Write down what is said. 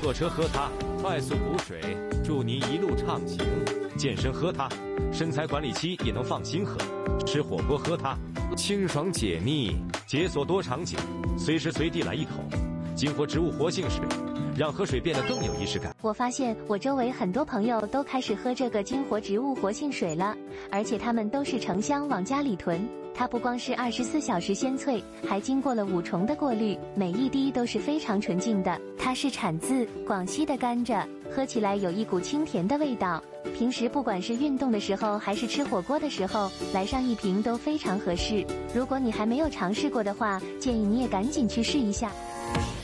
坐车喝它，快速补水，助你一路畅行；健身喝它，身材管理期也能放心喝；吃火锅喝它，清爽解腻，解锁多场景，随时随地来一口。金活植物活性水，让喝水变得更有仪式感。 我发现我周围很多朋友都开始喝这个金活植物活性水了，而且他们都是成箱往家里囤。它不光是24小时鲜萃，还经过了5重的过滤，每一滴都是非常纯净的。它是产自广西的甘蔗，喝起来有一股清甜的味道。平时不管是运动的时候，还是吃火锅的时候，来上一瓶都非常合适。如果你还没有尝试过的话，建议你也赶紧去试一下。